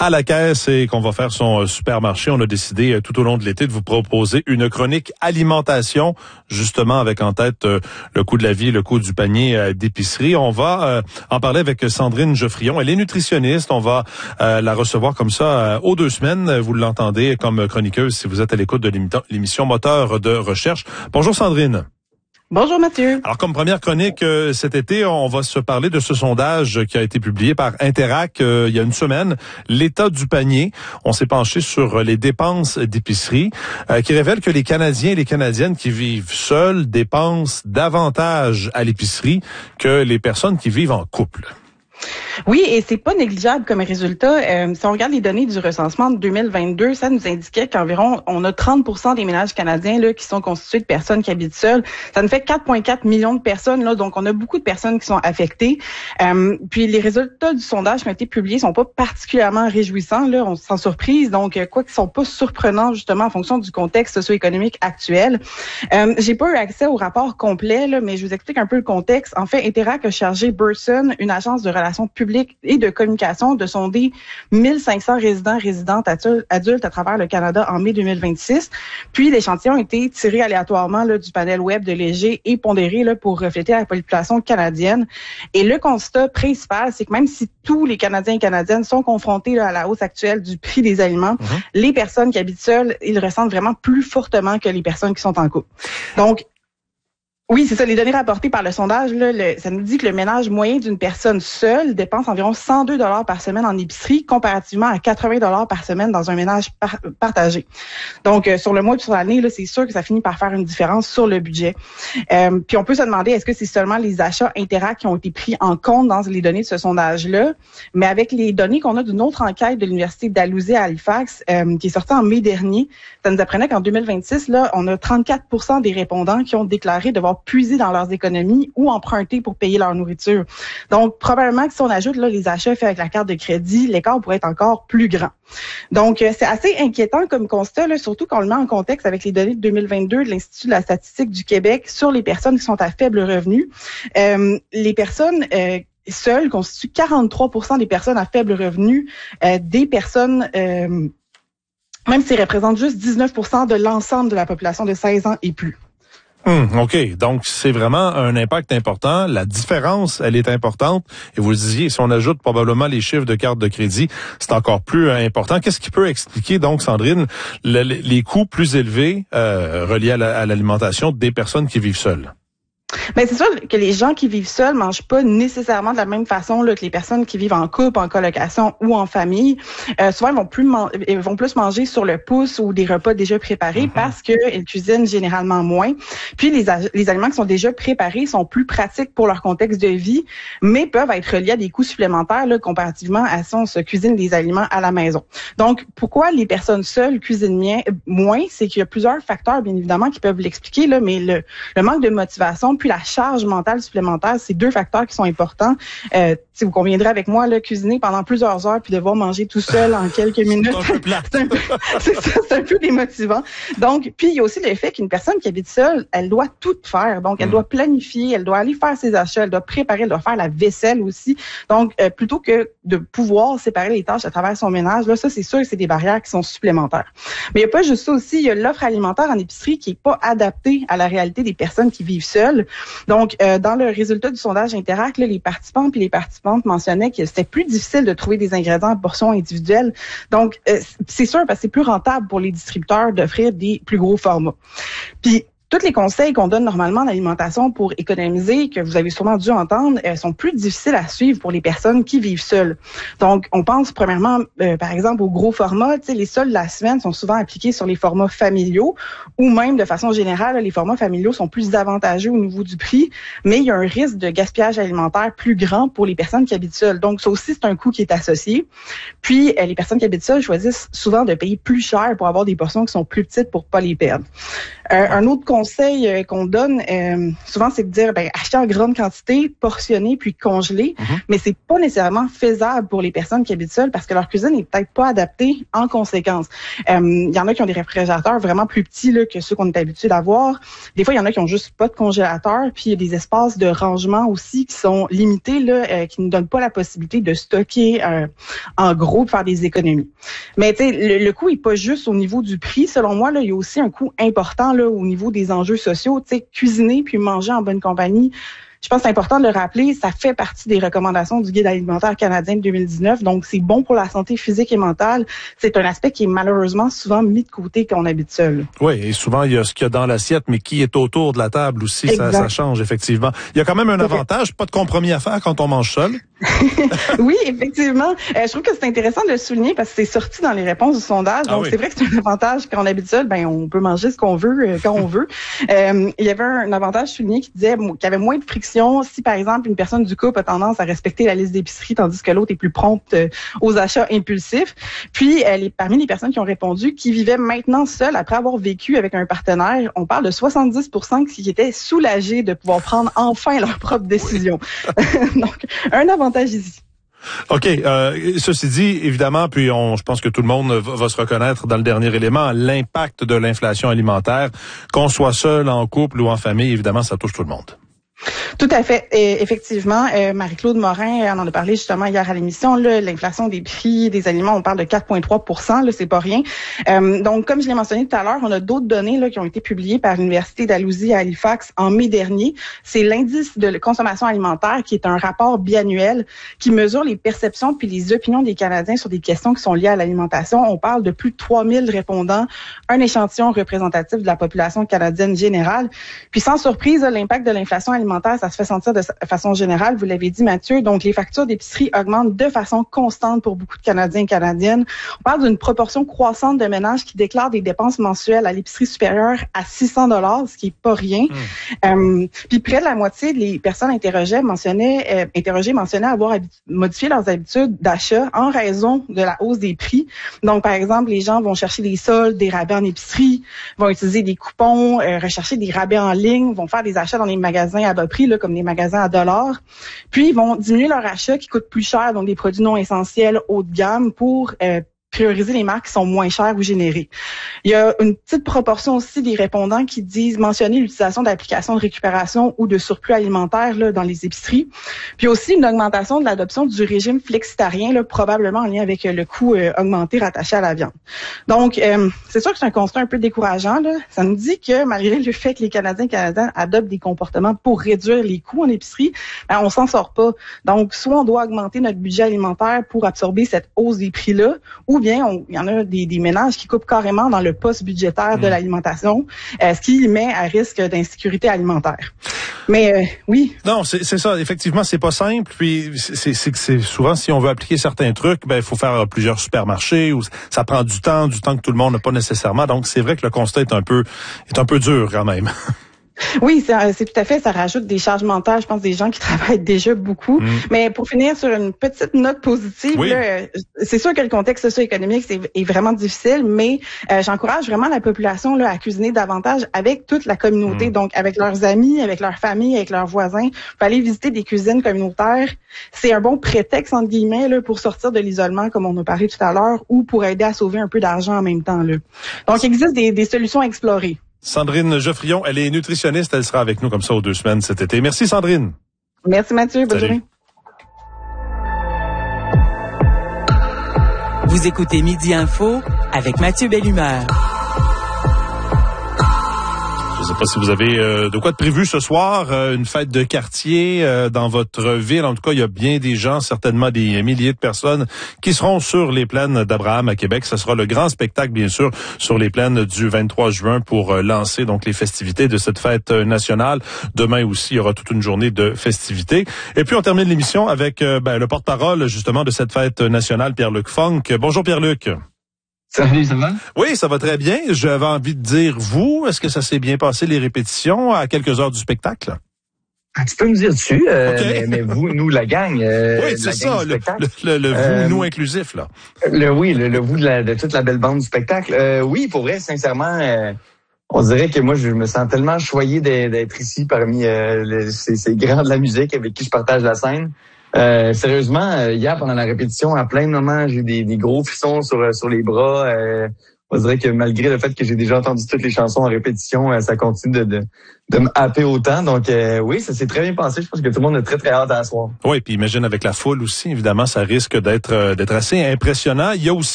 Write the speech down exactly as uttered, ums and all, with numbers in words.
à la caisse et qu'on va faire son supermarché. On a décidé tout au long de l'été de vous proposer une chronique alimentation, justement avec en tête euh, le coût de la vie, le coût du panier euh, d'épicerie. On va euh, en parler avec Sandrine Geoffrion. Elle est nutritionniste. On va euh, la recevoir comme ça euh, aux deux semaines. Vous l'entendez comme chroniqueuse si vous êtes à l'écoute de l'émission Moteur de recherche. Bonjour Sandrine. Bonjour Mathieu. Alors comme première chronique euh, cet été, on va se parler de ce sondage qui a été publié par Interac euh, il y a une semaine, l'état du panier. On s'est penché sur les dépenses d'épicerie euh, qui révèle que les Canadiens et les Canadiennes qui vivent seuls dépensent davantage à l'épicerie que les personnes qui vivent en couple. Oui, et c'est pas négligeable comme résultat. Euh, si on regarde les données du recensement de deux mille vingt-deux, ça nous indiquait qu'environ on a trente pour cent des ménages canadiens là qui sont constitués de personnes qui habitent seules. Ça nous fait quatre virgule quatre millions de personnes là, donc on a beaucoup de personnes qui sont affectées. Euh, puis les résultats du sondage qui ont été publiés sont pas particulièrement réjouissants là, on se sent surprise. Donc quoi qu'ils sont pas surprenants justement en fonction du contexte socio-économique actuel. Euh, j'ai pas eu accès au rapport complet là, mais je vous explique un peu le contexte. En fait, Interac a chargé Burson, une agence de relations publiques et de communication, de sonder mille cinq cents résidents résidentes adultes à travers le Canada en mai deux mille vingt-six. Puis l'échantillon a été tiré aléatoirement là, du panel web de Léger et pondéré là, pour refléter la population canadienne. Et le constat principal, c'est que même si tous les Canadiens et Canadiennes sont confrontés là, à la hausse actuelle du prix des aliments, mm-hmm. les personnes qui habitent seules, ils le ressentent vraiment plus fortement que les personnes qui sont en couple. Donc, oui, c'est ça. Les données rapportées par le sondage, là, le, ça nous dit que le ménage moyen d'une personne seule dépense environ cent deux dollars par semaine en épicerie, comparativement à quatre-vingts dollars par semaine dans un ménage par, partagé. Donc, euh, sur le mois et sur l'année, là, c'est sûr que ça finit par faire une différence sur le budget. Euh, puis, on peut se demander, est-ce que c'est seulement les achats Interac qui ont été pris en compte dans les données de ce sondage-là? Mais avec les données qu'on a d'une autre enquête de l'Université Dalhousie à Halifax, euh, qui est sortie en mai dernier, ça nous apprenait qu'en deux mille vingt-six, là, on a trente-quatre pour cent des répondants qui ont déclaré devoir puiser dans leurs économies ou emprunter pour payer leur nourriture. Donc, probablement que si on ajoute là, les achats faits avec la carte de crédit, l'écart pourrait être encore plus grand. Donc, euh, c'est assez inquiétant comme constat, là, surtout quand on le met en contexte avec les données de deux mille vingt-deux de l'Institut de la statistique du Québec sur les personnes qui sont à faible revenu. Euh, les personnes euh, seules constituent quarante-trois pour cent des personnes à faible revenu, euh, des personnes... Euh, même s'ils représentent juste dix-neuf pour cent de l'ensemble de la population de seize ans et plus. Hum, OK. Donc, c'est vraiment un impact important. La différence, elle est importante. Et vous le disiez, si on ajoute probablement les chiffres de carte de crédit, c'est encore plus important. Qu'est-ce qui peut expliquer, donc, Sandrine, le, les coûts plus élevés euh, reliés à, la, à l'alimentation des personnes qui vivent seules? Ben c'est sûr que les gens qui vivent seuls mangent pas nécessairement de la même façon là, que les personnes qui vivent en couple, en colocation ou en famille. Euh, souvent, ils vont plus man- ils vont plus manger sur le pouce ou des repas déjà préparés mm-hmm. parce qu'ils cuisinent généralement moins. Puis les, a- les aliments qui sont déjà préparés sont plus pratiques pour leur contexte de vie, mais peuvent être reliés à des coûts supplémentaires là, comparativement à si on se cuisine des aliments à la maison. Donc, pourquoi les personnes seules cuisinent mien- moins, c'est qu'il y a plusieurs facteurs, bien évidemment, qui peuvent l'expliquer, là, mais le, le manque de motivation puis la charge mentale supplémentaire, c'est deux facteurs qui sont importants. Euh, si vous conviendrez avec moi, là, cuisiner pendant plusieurs heures puis devoir manger tout seul en quelques minutes, c'est un peu, c'est, ça, c'est un peu démotivant. Donc, puis il y a aussi le fait qu'une personne qui habite seule, elle doit tout faire. Donc, elle mmh. doit planifier, elle doit aller faire ses achats, elle doit préparer, elle doit faire la vaisselle aussi. Donc, euh, plutôt que de pouvoir séparer les tâches à travers son ménage, là, ça, c'est sûr que c'est des barrières qui sont supplémentaires. Mais il n'y a pas juste ça aussi, il y a l'offre alimentaire en épicerie qui est pas adaptée à la réalité des personnes qui vivent seules. Donc, euh, dans le résultat du sondage Interac, là, les participants puis les participantes mentionnaient que c'était plus difficile de trouver des ingrédients en portions individuelles. Donc, euh, c'est sûr parce que c'est plus rentable pour les distributeurs d'offrir des plus gros formats. Puis, tous les conseils qu'on donne normalement en alimentation pour économiser, que vous avez sûrement dû entendre, euh, sont plus difficiles à suivre pour les personnes qui vivent seules. Donc, on pense premièrement, euh, par exemple, au gros format. Tu sais, les soldes de la semaine sont souvent appliqués sur les formats familiaux ou même, de façon générale, les formats familiaux sont plus avantageux au niveau du prix, mais il y a un risque de gaspillage alimentaire plus grand pour les personnes qui habitent seules. Donc, ça aussi, c'est un coût qui est associé. Puis, euh, les personnes qui habitent seules choisissent souvent de payer plus cher pour avoir des portions qui sont plus petites pour pas les perdre. Euh, un autre conseil euh, qu'on donne euh, souvent, c'est de dire ben, acheter en grande quantité, portionner puis congeler, mm-hmm. mais c'est pas nécessairement faisable pour les personnes qui habitent seules parce que leur cuisine n'est peut-être pas adaptée en conséquence. Il euh, y en a qui ont des réfrigérateurs vraiment plus petits là, que ceux qu'on est habitué d'avoir. Des fois, il y en a qui ont juste pas de congélateur, puis il y a des espaces de rangement aussi qui sont limités, là, euh, qui ne donnent pas la possibilité de stocker euh, en gros pour faire des économies. Mais tu sais, le, le coût est pas juste au niveau du prix. Selon moi, là, il y a aussi un coût important là au niveau des enjeux sociaux. Tu sais, cuisiner puis manger en bonne compagnie. Je pense que c'est important de le rappeler, ça fait partie des recommandations du Guide alimentaire canadien de deux mille dix-neuf, donc c'est bon pour la santé physique et mentale. C'est un aspect qui est malheureusement souvent mis de côté quand on habite seul. Oui, et souvent il y a ce qu'il y a dans l'assiette, mais qui est autour de la table aussi, ça, ça change effectivement. Il y a quand même un avantage, pas de compromis à faire quand on mange seul. Oui, effectivement. Euh, je trouve que c'est intéressant de le souligner parce que c'est sorti dans les réponses du sondage. Donc, ah oui. C'est vrai que c'est un avantage quand on habite seul, ben on peut manger ce qu'on veut euh, quand on veut. Euh, il y avait un avantage souligné qui disait qu'il y avait moins de friction si, par exemple, une personne du couple a tendance à respecter la liste d'épicerie tandis que l'autre est plus prompte euh, aux achats impulsifs. Puis, euh, les, parmi les personnes qui ont répondu, qui vivaient maintenant seules après avoir vécu avec un partenaire, on parle de soixante-dix pour cent qui étaient soulagés de pouvoir prendre enfin leurs propres décisions. Donc, un avantage ici. OK. Euh, ceci dit, évidemment, puis on, je pense que tout le monde va, va se reconnaître dans le dernier élément, l'impact de l'inflation alimentaire, qu'on soit seul, en couple ou en famille, évidemment, ça touche tout le monde. Tout à fait. Et effectivement, euh, Marie-Claude Morin, on en a parlé justement hier à l'émission, là, l'inflation des prix des aliments, on parle de quatre virgule trois pour cent, là, c'est pas rien. Euh, donc, comme je l'ai mentionné tout à l'heure, on a d'autres données là qui ont été publiées par l'Université d'Alousie à Halifax en mai dernier. C'est l'indice de consommation alimentaire qui est un rapport biannuel qui mesure les perceptions puis les opinions des Canadiens sur des questions qui sont liées à l'alimentation. On parle de plus de trois mille répondants, un échantillon représentatif de la population canadienne générale. Puis sans surprise, là, l'impact de l'inflation alimentaire ça se fait sentir de façon générale, vous l'avez dit Mathieu, donc les factures d'épicerie augmentent de façon constante pour beaucoup de Canadiens et Canadiennes. On parle d'une proportion croissante de ménages qui déclarent des dépenses mensuelles à l'épicerie supérieure à six cents dollars, ce qui est pas rien. Mmh. Euh, puis près de la moitié des personnes interrogées mentionnaient, euh, interrogées mentionnaient avoir habitu- modifié leurs habitudes d'achat en raison de la hausse des prix. Donc par exemple, les gens vont chercher des soldes, des rabais en épicerie, vont utiliser des coupons, euh, rechercher des rabais en ligne, vont faire des achats dans les magasins à bas prix, là, comme des magasins à dollars. Puis, ils vont diminuer leur achat qui coûte plus cher, donc des produits non essentiels haut de gamme pour euh, prioriser les marques qui sont moins chères ou génériques. Il y a une petite proportion aussi des répondants qui disent mentionner l'utilisation d'applications de récupération ou de surplus alimentaire là, dans les épiceries. Puis aussi une augmentation de l'adoption du régime flexitarien, là, probablement en lien avec le coût euh, augmenté rattaché à la viande. Donc, euh, c'est sûr que c'est un constat un peu décourageant. Là. Ça nous dit que malgré le fait que les Canadiens et Canadiennes adoptent des comportements pour réduire les coûts en épicerie, ben, on s'en sort pas. Donc, soit on doit augmenter notre budget alimentaire pour absorber cette hausse des prix-là, ou bien il y en a des, des ménages qui coupent carrément dans le poste budgétaire mmh. de l'alimentation, euh, ce qui met à risque d'insécurité alimentaire. Mais euh, oui. Non, c'est, c'est ça. Effectivement, c'est pas simple. Puis c'est, c'est que c'est souvent si on veut appliquer certains trucs, ben il faut faire plusieurs supermarchés ou ça prend du temps, du temps que tout le monde n'a pas nécessairement. Donc c'est vrai que le constat est un peu est un peu dur quand même. Oui, c'est, c'est tout à fait, ça rajoute des charges mentales, je pense, des gens qui travaillent déjà beaucoup. Mmh. Mais pour finir sur une petite note positive, oui. là, c'est sûr que le contexte socio-économique c'est, est vraiment difficile, mais euh, j'encourage vraiment la population là, à cuisiner davantage avec toute la communauté, mmh. donc avec leurs amis, avec leurs familles, avec leurs voisins. Faut aller visiter des cuisines communautaires. C'est un bon prétexte, entre guillemets, là, pour sortir de l'isolement, comme on a parlé tout à l'heure, ou pour aider à sauver un peu d'argent en même temps. Là. Donc, il existe des, des solutions à explorer. Sandrine Geoffrion, elle est nutritionniste, elle sera avec nous comme ça aux deux semaines cet été. Merci Sandrine. Merci Mathieu, bonne journée. Vous écoutez Midi Info avec Mathieu Bellumeur. Je ne sais pas si vous avez euh, de quoi de prévu ce soir, euh, une fête de quartier euh, dans votre ville. En tout cas, il y a bien des gens, certainement des milliers de personnes qui seront sur les plaines d'Abraham à Québec. Ce sera le grand spectacle, bien sûr, sur les plaines du vingt-trois juin pour euh, lancer donc les festivités de cette fête euh, nationale. Demain aussi, il y aura toute une journée de festivités. Et puis, on termine l'émission avec euh, ben, le porte-parole, justement, de cette fête nationale, Pierre-Luc Funk. Bonjour, Pierre-Luc. Salut, ça va? Oui, ça va très bien. J'avais envie de dire, vous, est-ce que ça s'est bien passé, les répétitions, à quelques heures du spectacle? Ah, tu peux me dire dessus, euh, okay. mais, mais vous, nous, la gang. Euh, oui, c'est ça, le, le, le, le vous, euh, nous inclusif, là. Le oui, le, le vous de, la, de toute la belle bande du spectacle. Euh, oui, pour vrai, sincèrement, euh, On dirait que moi, je me sens tellement choyé d'être ici parmi euh, les, ces, ces grands de la musique avec qui je partage la scène. Euh, sérieusement, hier, pendant la répétition, à plein de moments, j'ai eu des, des gros frissons sur, sur les bras. Euh, on dirait que malgré le fait que j'ai déjà entendu toutes les chansons en répétition, euh, ça continue de, de, de me happer autant. Donc euh, oui, ça s'est très bien passé. Je pense que tout le monde a très, très hâte à la soirée. Oui, puis imagine avec la foule aussi, évidemment, ça risque d'être d'être assez impressionnant. Il y a aussi